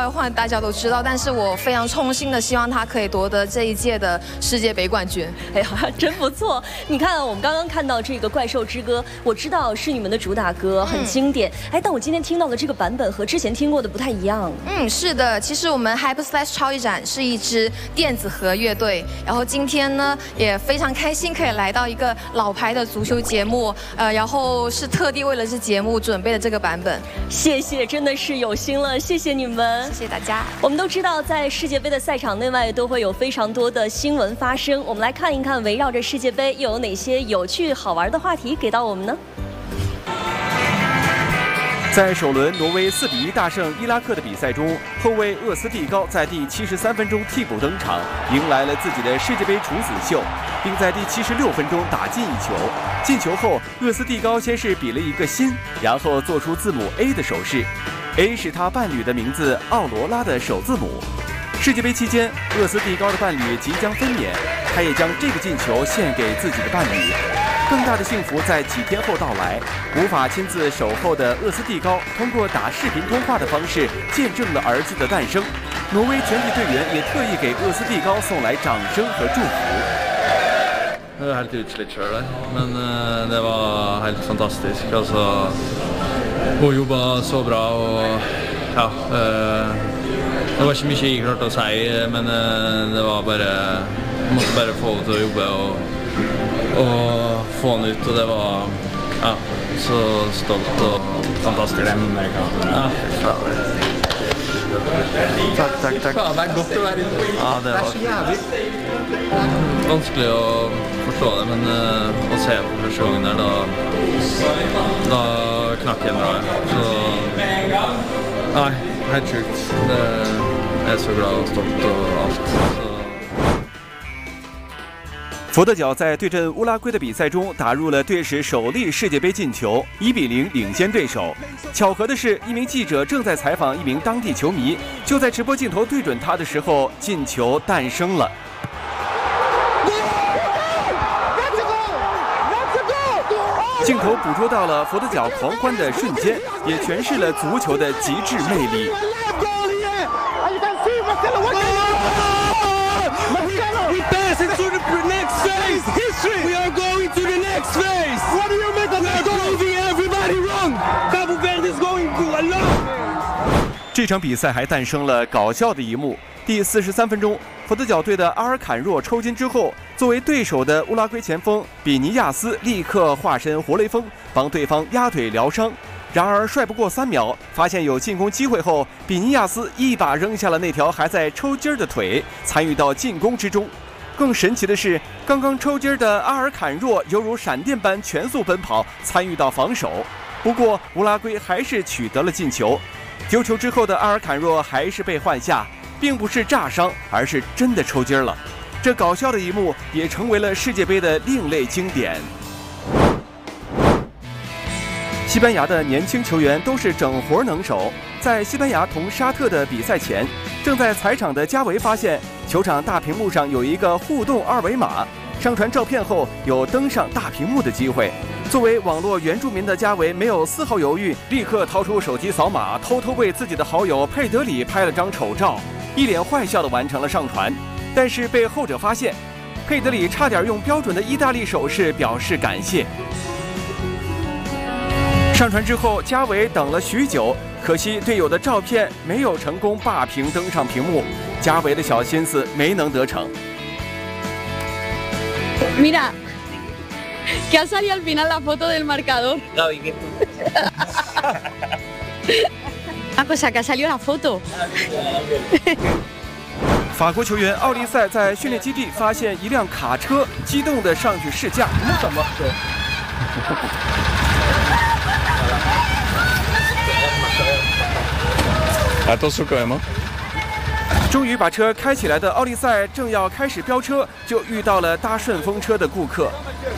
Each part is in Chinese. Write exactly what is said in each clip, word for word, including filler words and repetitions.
外患大家都知道，但是我非常衷心的希望他可以夺得这一届的世界杯冠军。 哎呀，真不错！你看，我们刚刚看到这个《怪兽之歌》，我知道是你们的主打歌，很经典。哎、嗯，但我今天听到的这个版本和之前听过的不太一样。 嗯，是的，其实我们 Hyperslash 超一展是一支电子核乐队，然后今天呢也非常开心可以来到一个老牌的足球节目，呃，然后是特地为了这节目准备的这个版本。 谢谢，真的是有心了，谢谢你们， 谢谢大家。 我们都知道，在世界杯的赛场内外都会有非常多的新闻发生，我们来看一看围绕着世界杯又有哪些有趣好玩的话题给到我们呢？ 在首轮挪威四比一大胜伊拉克的比赛中，后卫厄斯蒂高在第七十三分钟替补登场，迎来了自己的世界杯处子秀，并在第七十六分钟打进一球。进球后，厄斯蒂高先是比了一个心，然后做出字母 A 的手势 ，A 是他伴侣的名字奥罗拉的首字母。世界杯期间，厄斯蒂高的伴侣即将分娩，他也将这个进球献给自己的伴侣。更大的幸福在几天后到来，无法亲自守候的厄斯蒂高通过打视频通话的方式见证了儿子的诞生。挪威全体队员也特意给厄斯蒂高送来掌声和祝福。 Jeg er helt utslitt sjøl der, men det var helt fantastisk. Altså, hun jobba så bra, og ja Det var ikke mye jeg klarte å si, men det var bare Jeg måtte bare få henne til å jobbe og, og få henne ut, og det var ja, så stolt og fantastisk. Ja, takk, takk, takk. Ja, det er godt å være inne på. Ja, det var så jævlig. Vanskelig å forstå det, men uh, å se på første gangen der, da, da knakk jeg bra. Så nei, helt sjukt. Det, jeg er så glad og stolt og alt. Så. 佛得角在对阵乌拉圭的比赛中打入了队史首粒世界杯进球，一比零领先对手。巧合的是，一名记者正在采访一名当地球迷，就在直播镜头对准他的时候，进球诞生了。镜头捕捉到了佛得角狂欢的瞬间，也诠释了足球的极致魅力。 We pass into the next phase. History. We are going to the next phase. What do you make of that? We're proving everybody wrong. Cabo Verde is going to alone. 这场比赛还诞生了搞笑的一幕。第四十三分钟，佛得角队的阿尔坎若抽筋之后，作为对手的乌拉圭前锋比尼亚斯立刻化身活雷锋，帮对方压腿疗伤。 然而帅不过三秒，发现有进攻机会后，比尼亚斯一把扔下了那条还在抽筋儿的腿，参与到进攻之中。更神奇的是，刚刚抽筋儿的阿尔坎若犹如闪电般全速奔跑，参与到防守。不过乌拉圭还是取得了进球。丢球之后的阿尔坎若还是被换下，并不是炸伤，而是真的抽筋儿了。这搞笑的一幕也成为了世界杯的另类经典。 西班牙的年轻球员都是整活能手。在西班牙同沙特的比赛前，正在踩场的加维发现球场大屏幕上有一个互动二维码，上传照片后有登上大屏幕的机会。作为网络原住民的加维没有丝毫犹豫，立刻掏出手机扫码，偷偷为自己的好友佩德里拍了张丑照，一脸坏笑地完成了上传。但是被后者发现，佩德里差点用标准的意大利手势表示感谢。 上传之后，加维等了许久，可惜队友的照片没有成功霸屏登上屏幕，加维的小心思没能得逞。 Mira, que ha salido al final la foto del marcador. Una cosa, que ha salido la foto. 法国球员奥利塞在训练基地发现一辆卡车，激动地上去试驾。什么？ Jeg tar sukker hjemme. 终于把车开起来的奥利塞正要开始飙车，就遇到了搭顺风车的顾客。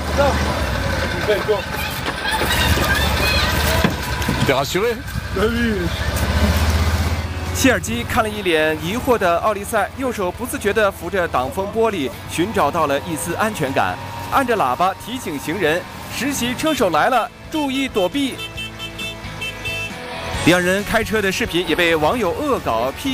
谢尔基看了一脸疑惑的奥利塞，右手不自觉地扶着挡风玻璃，寻找到了一丝安全感，按着喇叭提醒行人：实习车手来了，注意躲避。两人开车的视频也被网友恶搞批。